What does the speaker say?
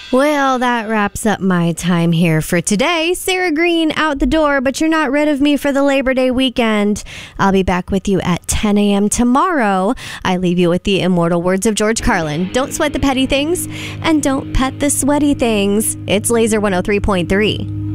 Well, that wraps up my time here for today. Sarah Green out the door, but you're not rid of me for the Labor Day weekend. I'll be back with you at 10 a.m. tomorrow. I leave you with the immortal words of George Carlin. Don't sweat the petty things and don't pet the sweaty things. It's Laser 103.3.